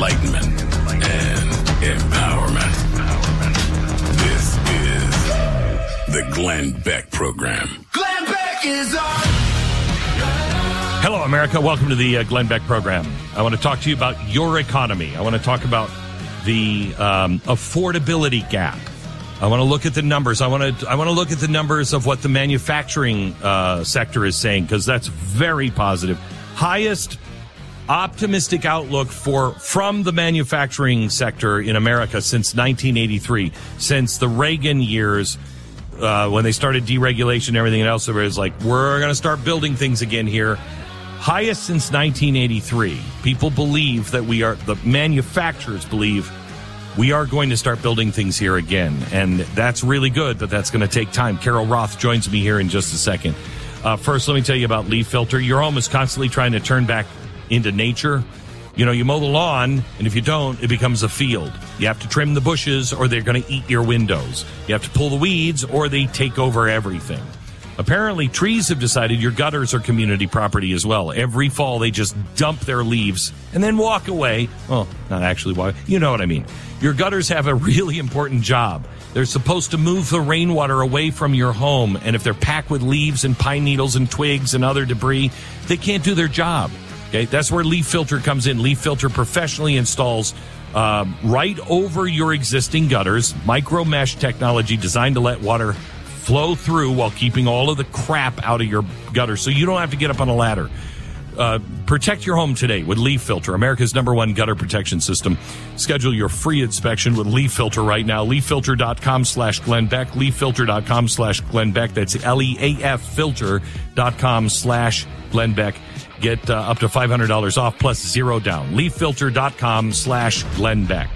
enlightenment, and empowerment. This is the Glenn Beck Program. Glenn Beck is on. Hello, America. Welcome to the Glenn Beck Program. I want to talk to you about your economy. I want to talk about the affordability gap. I want to look at the numbers. I want to look at the numbers of what the manufacturing sector is saying, because that's very positive. Highest optimistic outlook from the manufacturing sector in America since 1983, since the Reagan years, when they started deregulation and everything else. It was like, we're going to start building things again here. Highest since 1983. People believe that the manufacturers believe we are going to start building things here again. And that's really good, but that's going to take time. Carol Roth joins me here in just a second. First, let me tell you about Leaf Filter. Your home is constantly trying to turn back into nature. You know, you mow the lawn, and if you don't, it becomes a field. You have to trim the bushes, or they're going to eat your windows. You have to pull the weeds, or they take over everything. Apparently, trees have decided your gutters are community property as well. Every fall, they just dump their leaves and then walk away. Well, not actually walk. You know what I mean. Your gutters have a really important job. They're supposed to move the rainwater away from your home. And if they're packed with leaves and pine needles and twigs and other debris, they can't do their job. Okay, that's where Leaf Filter comes in. Leaf Filter professionally installs right over your existing gutters, micro mesh technology designed to let water flow through while keeping all of the crap out of your gutter, so you don't have to get up on a ladder. Protect your home today with Leaf Filter, America's #1 gutter protection system. Schedule your free inspection with Leaf Filter right now. LeafFilter.com/Glenn Beck. LeafFilter.com/Glenn Beck. That's LEAF Filter.com/Glenn Beck. Get up to $500 off plus zero down. LeafFilter.com/Glenn Beck.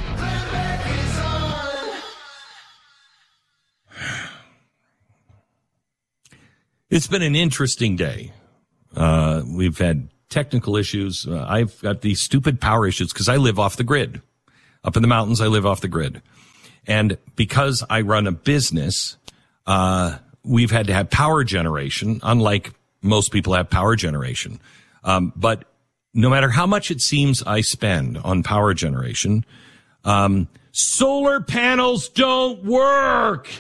It's been an interesting day. We've had technical issues. I've got these stupid power issues because I live off the grid. Up in the mountains, I live off the grid. And because I run a business, we've had to have power generation, unlike most people have power generation. But no matter how much it seems I spend on power generation, solar panels don't work.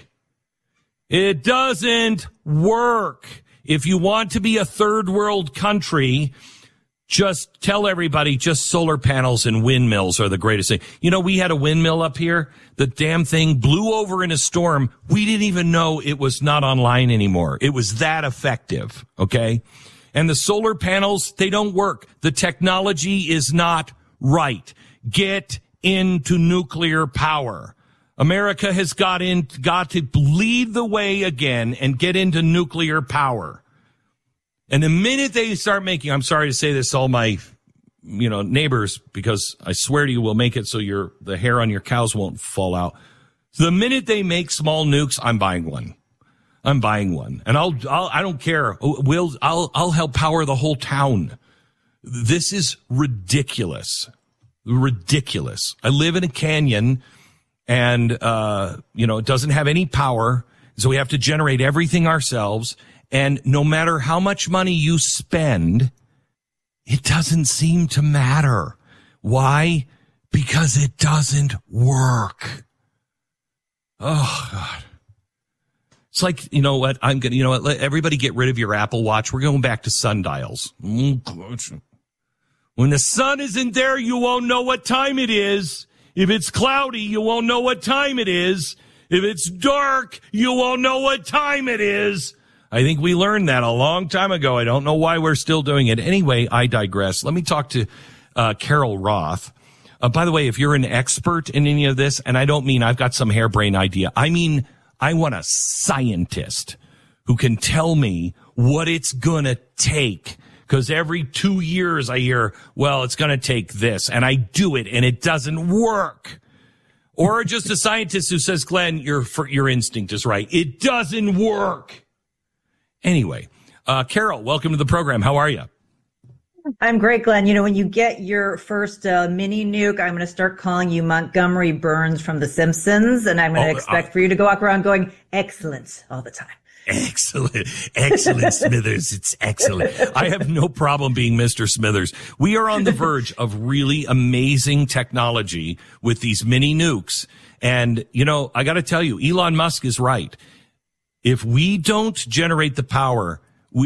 It doesn't work. If you want to be a third world country, just tell everybody just solar panels and windmills are the greatest thing. You know, we had a windmill up here. The damn thing blew over in a storm. We didn't even know it was not online anymore. It was that effective. Okay. And the solar panels, they don't work. The technology is not right. Get into nuclear power. America has got to lead the way again and get into nuclear power. And the minute they start making, I'm sorry to say this, all my, neighbors, because I swear to you, we'll make it so the hair on your cows won't fall out. The minute they make small nukes, I'm buying one. And I don't care. I'll help power the whole town. This is ridiculous. Ridiculous. I live in a canyon. And, it doesn't have any power. So we have to generate everything ourselves. And no matter how much money you spend, it doesn't seem to matter. Why? Because it doesn't work. Oh, God. It's like, you know what? Let everybody get rid of your Apple Watch. We're going back to sundials. When the sun isn't there, you won't know what time it is. If it's cloudy, you won't know what time it is. If it's dark, you won't know what time it is. I think we learned that a long time ago. I don't know why we're still doing it. Anyway, I digress. Let me talk to Carol Roth. By the way, if you're an expert in any of this, and I don't mean I've got some harebrained idea. I mean, I want a scientist who can tell me what it's going to take. Because every 2 years I hear, well, it's going to take this, and I do it, and it doesn't work. Or just a scientist who says, Glenn, your instinct is right. It doesn't work. Anyway, Carol, welcome to the program. How are you? I'm great, Glenn. You know, when you get your first mini nuke, I'm going to start calling you Montgomery Burns from The Simpsons, and I'm going to expect for you to go walk around going, excellent, all the time. Excellent. Excellent, Smithers. It's excellent. I have no problem being Mr. Smithers. We are on the verge of really amazing technology with these mini nukes. And, you know, I got to tell you, Elon Musk is right. If we don't generate the power,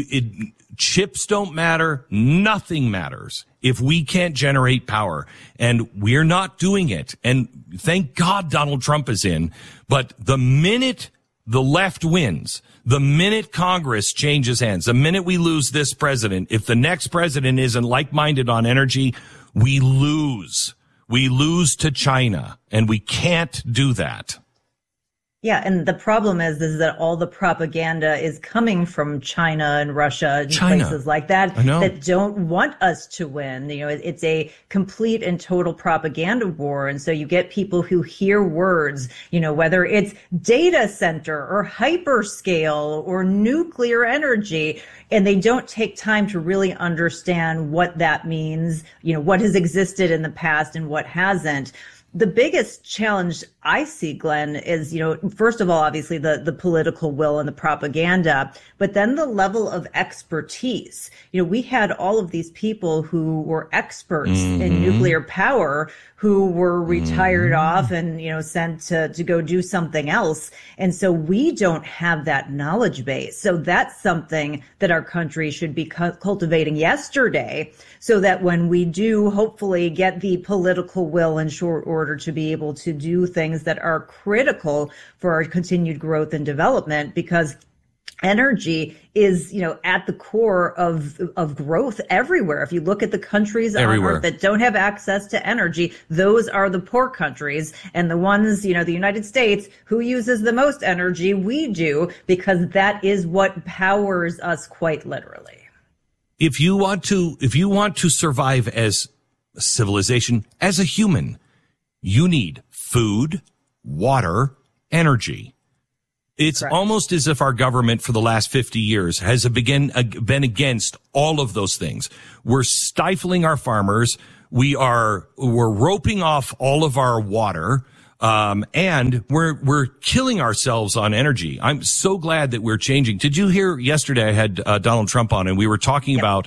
chips don't matter. Nothing matters if we can't generate power. And we're not doing it. And thank God Donald Trump is in. But the minute the left wins, the minute Congress changes hands, the minute we lose this president, if the next president isn't like-minded on energy, we lose. We lose to China, and we can't do that. Yeah, and the problem is that all the propaganda is coming from China and Russia and places like that that don't want us to win. You know, it's a complete and total propaganda war. And so you get people who hear words, you know, whether it's data center or hyperscale or nuclear energy, and they don't take time to really understand what that means, you know, what has existed in the past and what hasn't. The biggest challenge I see, Glenn, is, you know, first of all, obviously the political will and the propaganda, but then the level of expertise. You know, we had all of these people who were experts in nuclear power who were retired off and, you know, sent to go do something else. And so we don't have that knowledge base. So that's something that our country should be cultivating yesterday, so that when we do hopefully get the political will in short order to be able to do things that are critical for our continued growth and development, because energy is, you know, at the core of growth everywhere. If you look at the countries on Earth that don't have access to energy, those are the poor countries. And the ones, you know, the United States, who uses the most energy? We do, because that is what powers us quite literally. If you want to survive as a civilization, as a human, you need food, water, energy. It's Correct. Almost as if our government for the last 50 years has been against all of those things. We're stifling our farmers. We're roping off all of our water. And we're killing ourselves on energy. I'm so glad that we're changing. Did you hear yesterday I had Donald Trump on and we were talking about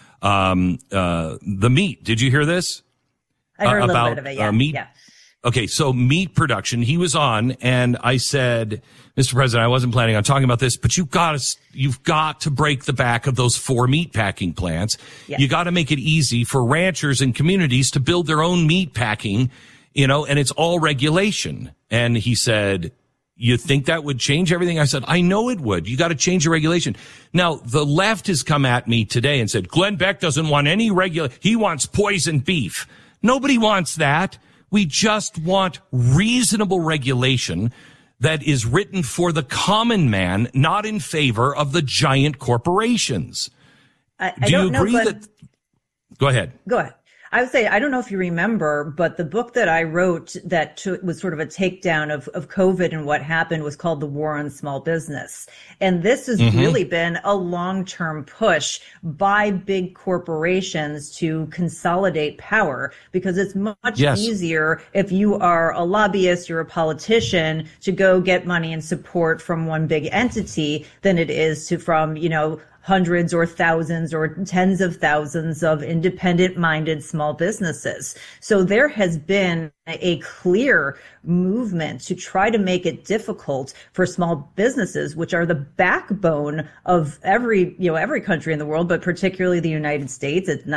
the meat. Did you hear this? I heard a little bit of it, yeah. Meat. Yeah. Okay, so meat production. He was on, and I said, Mr. President, I wasn't planning on talking about this, but you've got to break the back of those 4 meat packing plants. Yes. You got to make it easy for ranchers and communities to build their own meat packing, you know, and it's all regulation. And he said, you think that would change everything? I said, I know it would. You got to change the regulation. Now, the left has come at me today and said, Glenn Beck doesn't want any he wants poison beef. Nobody wants that. We just want reasonable regulation that is written for the common man, not in favor of the giant corporations. Do you agree that? Go ahead. Go ahead. I would say, I don't know if you remember, but the book that I wrote that was sort of a takedown of COVID and what happened was called The War on Small Business. And this has really been a long-term push by big corporations to consolidate power, because it's much easier if you are a lobbyist, you're a politician, to go get money and support from one big entity than it is from, you know, hundreds or thousands or tens of thousands of independent-minded small businesses. So there has been a clear movement to try to make it difficult for small businesses, which are the backbone of every country in the world, but particularly the United States. It's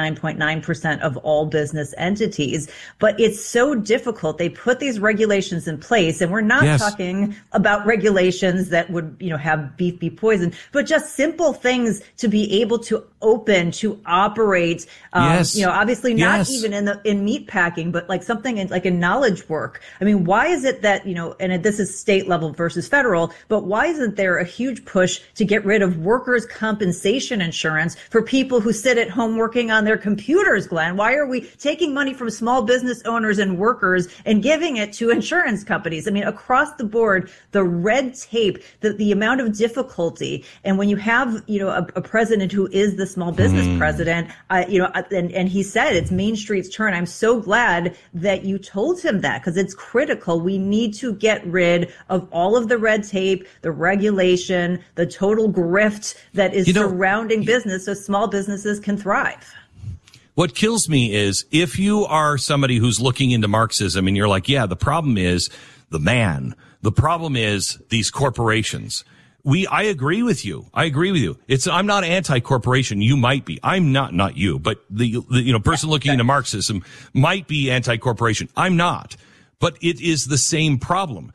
99.9% of all business entities. But it's so difficult. They put these regulations in place, and we're not talking about regulations that would, you know, have beef be poisoned, but just simple things to be able to open, to operate, you know, obviously not even in meat packing, but like something like in knowledge work. I mean, why is it that, you know, and this is state level versus federal, but why isn't there a huge push to get rid of workers' compensation insurance for people who sit at home working on their computers, Glenn? Why are we taking money from small business owners and workers and giving it to insurance companies? I mean, across the board, the red tape, the amount of difficulty. And when you have, you know, a president who is the small business president, and he said it's Main Street's turn. I'm so glad that you told him that, because it's critical. We need to get rid of all of the red tape, the regulation, the total grift that is surrounding business so small businesses can thrive. What kills me is if you are somebody who's looking into Marxism and you're like, yeah, the problem is the man. The problem is these corporations. I agree with you. I'm not anti-corporation. You might be. I'm not you, but the person looking into Marxism might be anti-corporation. I'm not, but it is the same problem.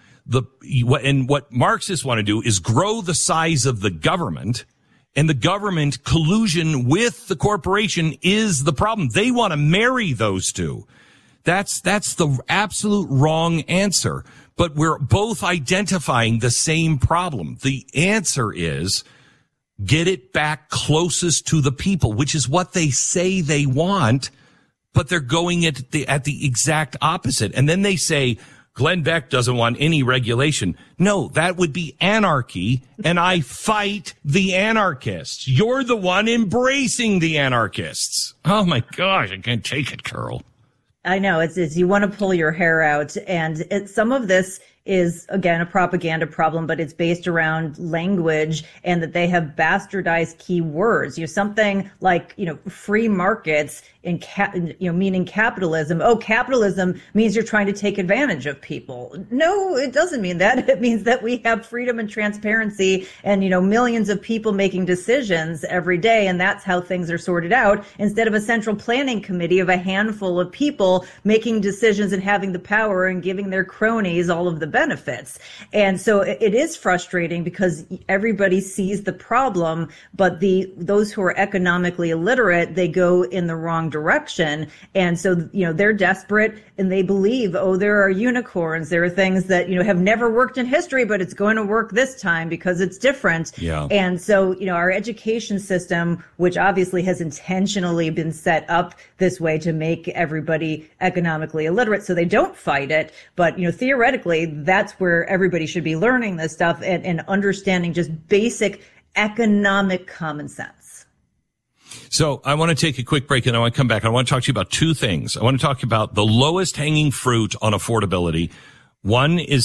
What Marxists want to do is grow the size of the government, and the government collusion with the corporation is the problem. They want to marry those two. That's the absolute wrong answer. But we're both identifying the same problem. The answer is get it back closest to the people, which is what they say they want, but they're going at the exact opposite. And then they say, Glenn Beck doesn't want any regulation. No, that would be anarchy, and I fight the anarchists. You're the one embracing the anarchists. Oh, my gosh, I can't take it, Carol. I know, it's you want to pull your hair out, and some of this is, again, a propaganda problem, but it's based around language and that they have bastardized key words. Something like, free markets meaning capitalism. Oh, capitalism means you're trying to take advantage of people. No, it doesn't mean that. It means that we have freedom and transparency and, millions of people making decisions every day. And that's how things are sorted out, instead of a central planning committee of a handful of people making decisions and having the power and giving their cronies all of the benefits. And so it is frustrating because everybody sees the problem, but those who are economically illiterate, they go in the wrong direction. And so, they're desperate and they believe, there are unicorns. There are things that, have never worked in history, but it's going to work this time because it's different. Yeah. And so, our education system, which obviously has intentionally been set up this way to make everybody economically illiterate so they don't fight it. But, theoretically, that's where everybody should be learning this stuff and understanding just basic economic common sense. So I want to take a quick break and I want to come back. I want to talk to you about two things. I want to talk about the lowest hanging fruit on affordability. One is